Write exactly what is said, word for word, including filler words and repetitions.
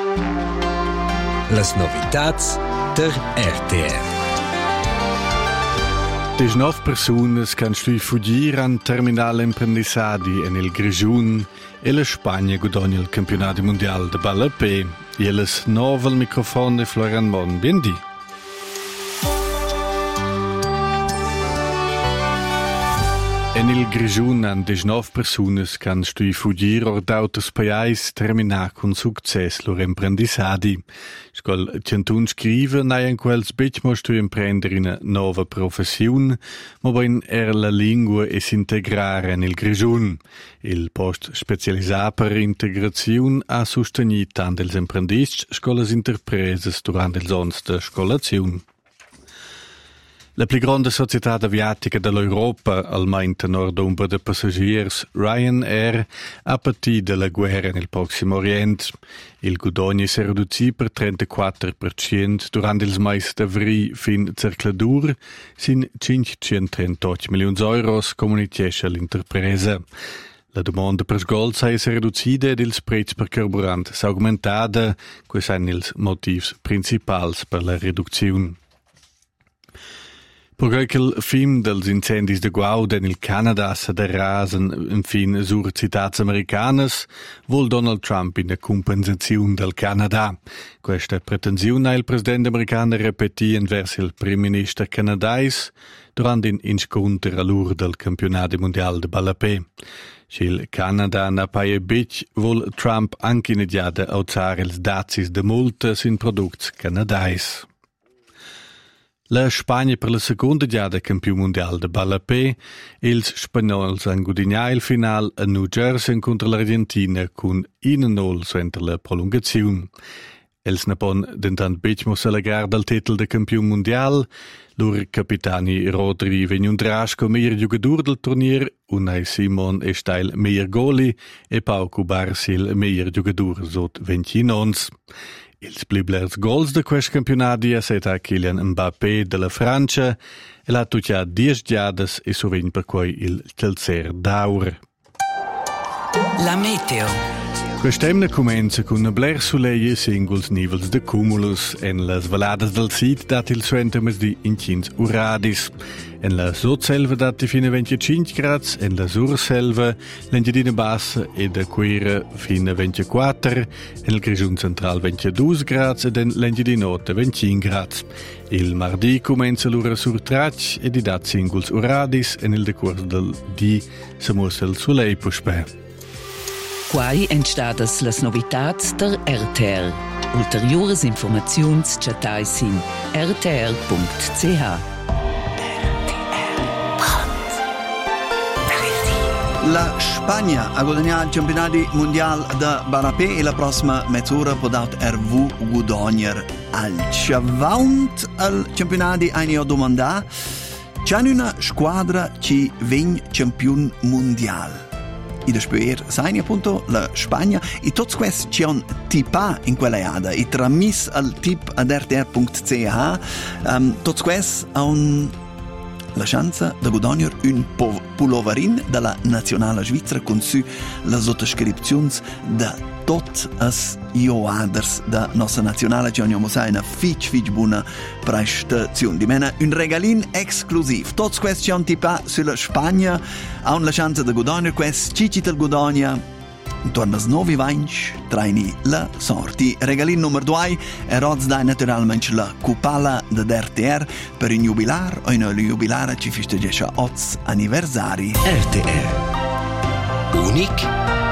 Las novitats der R T R. diciannove personas can stui fugir an terminal imprendissadi en il Grigiun e la Spagna guadagna il campionato mondiale de Ballapé. E alles nove al microfono de Florian Mon. Biendi. En il Grigiun an diciannove personas can stui fugir or d'autres paiais terminar con success lor imprendissadi. Scol centun scrive nai en quels bec mo stui imprender in nova professiun, mo ben er la lingua e s'integrare en il Grigiun. Il post specialisà per integraziun ha sostenit tant els imprendists scolas interpreses durant els ons de scolaziun. La più grande società aviatica dell'Europa, almeno tenor d'ombra de passagiers, Ryanair, ha patito dalla guerra nel Prossimo Oriente. Il guadagno si è ridotto per trentaquattro per cento durante il mese d'avril fin circladur, sin cinquecentotrentotto milioni di euro, comunicasse l'interpresa. La domanda per sgol si è ridotta ed il prezzo per carburante si è aumentata, questi sono i motivi principali per la riduzione. Perché il film dels incendis de Guauda nel Canada s'aderrasen infin sur citats americanas, vuol Donald Trump in compensazione del Canada. Questa pretensione il presidente americano ripetì verso il primo ministro canadais durante un incontro all'ora del campionato mondiale de Ballapé. Se il Canada n'a paia bic, vuol Trump anche iniziare a usare ils dazis de multas in prodotti canadais. La Spagna per la seconda giada campione mondiale de Ballapé, ils spagnols han guadagnato il final a New Jersey contro l'Argentina con uno a null suenter la prolungazione. Els ne pon dentant becmo s'allegar dal titel de campione mondiale, lor capitani Rodri Venundrasco meilleur giocatore del turnier, Unai Simon e Steil meilleur goli e Pau Cubarsel meilleur giocatore sot ventinons. Ils bliblers gols de quest campionati ha seta Kylian Mbappé della Francia e l'ha tuccia dieci giadas e sovint per cui il terzer daur. La meteo. Quest'emne comenza con una bler soleil e singuls nivels de cumulus. En las valadas del Sid dat il suentemes di incins uradis. En la sotselva dat fino a venticinque grads, en la surselva l'engedina bassa e da quera fino a ventiquattro, en il Grigiun central ventidue grads ed en l'engedina nota venticinque grads. Il mardi comenza l'ura sur trac e di dat singuls uradis en il decurs del di se musa il soleil puspè. Quai entstadas las novitats der R T R. Ulteriores informaziuns chatais in r t r punct c h. La Spagna ha guadagnato il campionato mondiale da Ballapé e la prossima mezz'ora può er vu guadagnar al chavaunt al campionato a domanda c'è una squadra che viene campione mondiale. E después sai appunto la Spagna e tutti questi c'è un tipa in quella iada e tramis al tip ad r t r punct c h um, tutti questi hanno la chance di guadagnare un pulloverin dalla nazionale svizzera con su le sottoscrizioni da tutti i joaders da nostra nazionale che abbiamo una fitch fitch buona prestazione di mena un regalin esclusivo tutti questi hanno tipa sulla Spagna hanno la chance di guadagnare questi cicci del guadagna intorno a nove vanci traini la sorti. Regalin numero due e roz dai naturalmente la cupala da R T R per un jubilar o in un jubilar ci festeggia otto anniversari. R T R. Unic